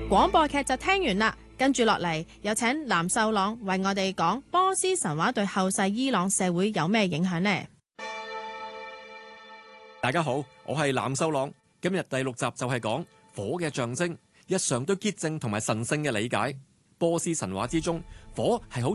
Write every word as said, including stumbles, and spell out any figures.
廣播劇就聽完啦，跟住落嚟有請藍秀朗為我哋講波斯神話對後世伊朗社會有咩影響呢？ 大家好，我係藍秀朗。今日第六集就係講火嘅象徵，日常對潔淨同埋神聖嘅理解。波斯神話之中，火係好